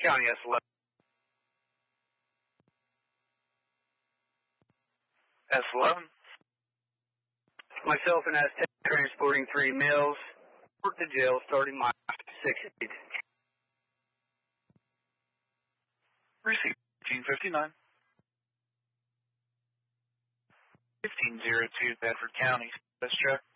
County S11. S11. Myself and Aztec transporting 3 males. Report to jail starting March 6th. Receipt 1559. 1502 Bedford County. Best check.